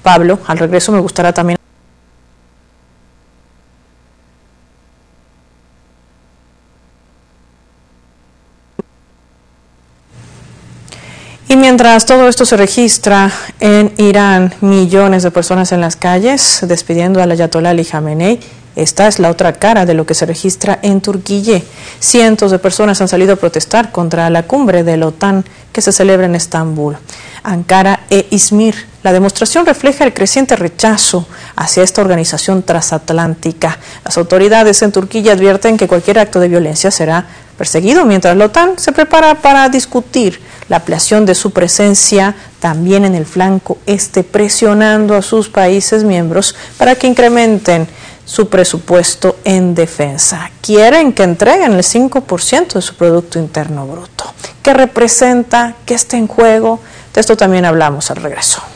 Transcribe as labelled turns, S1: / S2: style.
S1: Pablo, al regreso me gustará también. Y mientras todo esto se registra en Irán, millones de personas en las calles despidiendo al ayatolá Ali Khamenei, esta es la otra cara de lo que se registra en Turquía. Cientos de personas han salido a protestar contra la cumbre de la OTAN que se celebra en Estambul, Ankara e Izmir. La demostración refleja el creciente rechazo hacia esta organización transatlántica. Las autoridades en Turquía advierten que cualquier acto de violencia será perseguido, mientras la OTAN se prepara para discutir la ampliación de su presencia también en el flanco este, presionando a sus países miembros para que incrementen su presupuesto en defensa. Quieren que entreguen el 5% de su Producto Interno Bruto. ¿Qué representa? ¿Qué está en juego? De esto también hablamos al regreso.